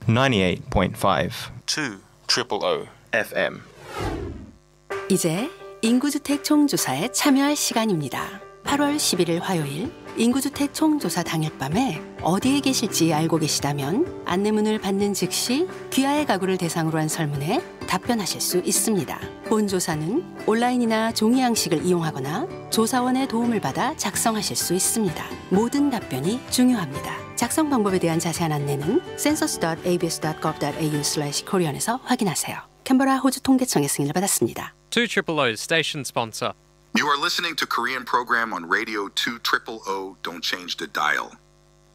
98.5 2 FM. 이제 인구주택 총조사에 참여할 시간입니다. 8월 11일 화요일 인구주택 총조사 당일 밤에 어디에 계실지 알고 계시다면 안내문을 받는 즉시 귀하의 가구를 대상으로 한 설문에 답변하실 수 있습니다. 본 조사는 온라인이나 종이 양식을 이용하거나 조사원의 도움을 받아 작성하실 수 있습니다. 모든 답변이 중요합니다. 작성 방법에 대한 자세한 안내는 census.abs.gov.au/korean에서 확인하세요. 캔버라 호주 통계청의 승인을 받았습니다. 200 station sponsor. You are listening to Korean program on radio 200. Don't change the dial.